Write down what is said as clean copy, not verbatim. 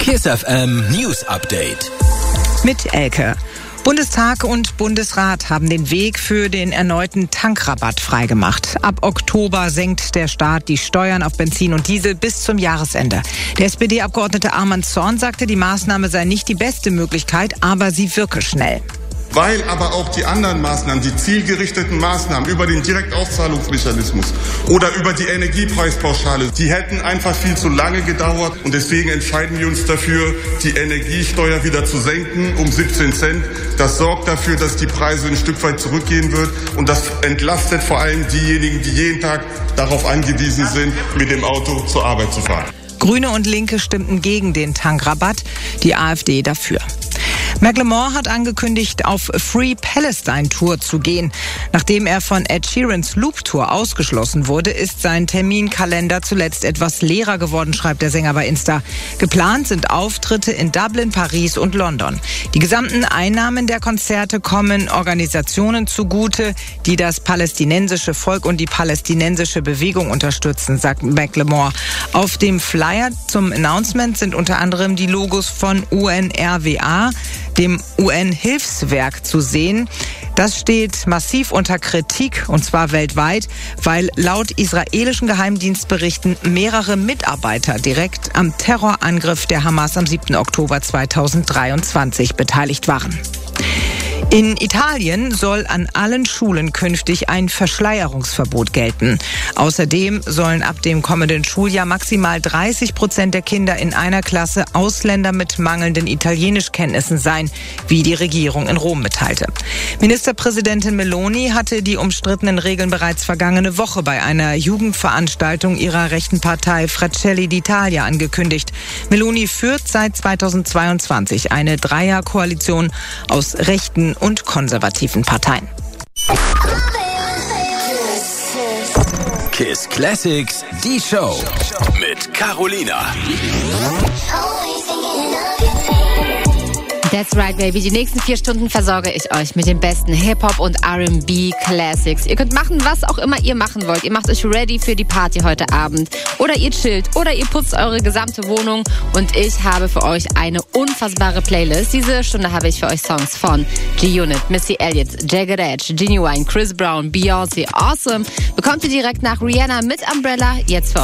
KISS FM News Update. Mit Elke. Bundestag und Bundesrat haben den Weg für den erneuten Tankrabatt freigemacht. Ab Oktober senkt der Staat die Steuern auf Benzin und Diesel bis zum Jahresende. Der SPD-Abgeordnete Arman Zorn sagte, die Maßnahme sei nicht die beste Möglichkeit, aber sie wirke schnell. Weil aber auch die anderen Maßnahmen, die zielgerichteten Maßnahmen über den Direktauszahlungsmechanismus oder über die Energiepreispauschale, die hätten einfach viel zu lange gedauert. Und deswegen entscheiden wir uns dafür, die Energiesteuer wieder zu senken um 17 Cent. Das sorgt dafür, dass die Preise ein Stück weit zurückgehen wird. Und das entlastet vor allem diejenigen, die jeden Tag darauf angewiesen sind, mit dem Auto zur Arbeit zu fahren. Grüne und Linke stimmten gegen den Tankrabatt, die AfD dafür. Macklemore hat angekündigt, auf Free Palestine Tour zu gehen. Nachdem er von Ed Sheerans Loop Tour ausgeschlossen wurde, ist sein Terminkalender zuletzt etwas leerer geworden, schreibt der Sänger bei Insta. Geplant sind Auftritte in Dublin, Paris und London. Die gesamten Einnahmen der Konzerte kommen Organisationen zugute, die das palästinensische Volk und die palästinensische Bewegung unterstützen, sagt Macklemore. Auf dem Flyer zum Announcement sind unter anderem die Logos von UNRWA, dem UN-Hilfswerk, zu sehen. Das steht massiv unter Kritik, und zwar weltweit, weil laut israelischen Geheimdienstberichten mehrere Mitarbeiter direkt am Terrorangriff der Hamas am 7. Oktober 2023 beteiligt waren. In Italien soll an allen Schulen künftig ein Verschleierungsverbot gelten. Außerdem sollen ab dem kommenden Schuljahr maximal 30% der Kinder in einer Klasse Ausländer mit mangelnden Italienischkenntnissen sein, wie die Regierung in Rom mitteilte. Ministerpräsidentin Meloni hatte die umstrittenen Regeln bereits vergangene Woche bei einer Jugendveranstaltung ihrer rechten Partei Fratelli d'Italia angekündigt. Meloni führt seit 2022 eine Dreierkoalition aus rechten und konservativen Parteien. KISS Classics, die Show mit Carolina. That's right, baby. Die nächsten 4 Stunden versorge ich euch mit den besten Hip-Hop und R&B Classics. Ihr könnt machen, was auch immer ihr machen wollt. Ihr macht euch ready für die Party heute Abend. Oder ihr chillt. Oder ihr putzt eure gesamte Wohnung. Und ich habe für euch eine unfassbare Playlist. Diese Stunde habe ich für euch Songs von G-Unit, Missy Elliott, Jagged Edge, Genuine, Chris Brown, Beyoncé, Awesome. Bekommt ihr direkt nach Rihanna mit Umbrella. Jetzt für